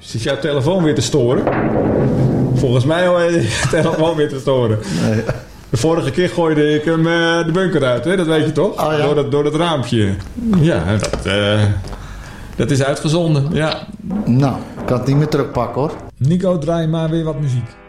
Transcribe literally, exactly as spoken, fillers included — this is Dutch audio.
Zit jouw telefoon weer te storen? Volgens mij hoor je je telefoon weer te storen. Nee. De vorige keer gooide ik hem uh, de bunker uit, hè? Dat weet je toch? Oh, ja. door, dat, door dat raampje. Ja, dat, uh, dat is uitgezonden, ja. Nou, ik kan het niet meer terugpakken hoor. Nico, draai maar weer wat muziek.